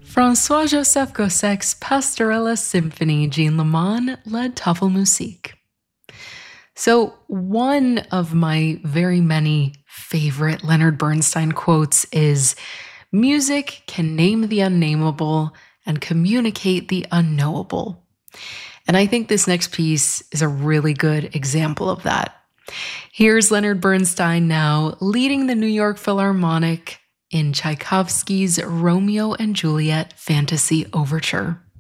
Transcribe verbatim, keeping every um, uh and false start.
François-Joseph Gossec's Pastorella Symphony, Jean Leman led Tafelmusik. So, one of my very many favorite Leonard Bernstein quotes is, "Music can name the unnameable and communicate the unknowable." And I think this next piece is a really good example of that. Here's Leonard Bernstein now leading the New York Philharmonic in Tchaikovsky's Romeo and Juliet Fantasy Overture.